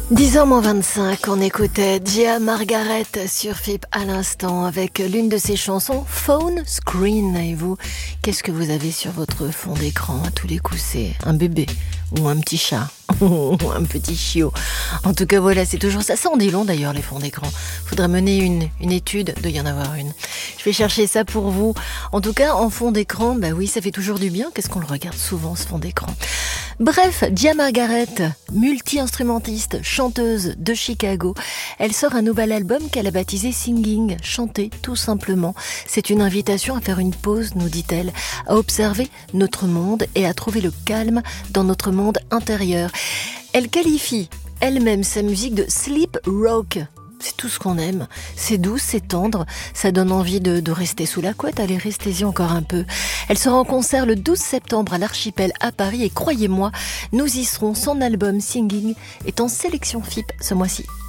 10h-25, on écoutait Gia Margaret sur FIP à l'instant avec l'une de ses chansons Phone Screen. Et vous, qu'est-ce que vous avez sur votre fond d'écran? À tous les coups, c'est un bébé ou un petit chat ou un petit chiot. En tout cas, voilà, c'est toujours ça. Ça en dit long d'ailleurs, les fonds d'écran. Faudrait mener une étude, de y en avoir une. Je vais chercher ça pour vous. En tout cas, en fond d'écran, bah oui, ça fait toujours du bien. Qu'est-ce qu'on le regarde souvent, ce fond d'écran? Bref, Gia Margaret, multi-instrumentiste, chanteuse de Chicago. Elle sort un nouvel album qu'elle a baptisé Singing, chanter tout simplement. C'est une invitation à faire une pause, nous dit-elle, à observer notre monde et à trouver le calme dans notre monde intérieur. Elle qualifie elle-même sa musique de sleep rock. C'est tout ce qu'on aime. C'est doux, c'est tendre. Ça donne envie de rester sous la couette. Allez, restez-y encore un peu. Elle sera en concert le 12 septembre à l'Archipel à Paris. Et croyez-moi, nous y serons. Son album Singing est en sélection FIP ce mois-ci.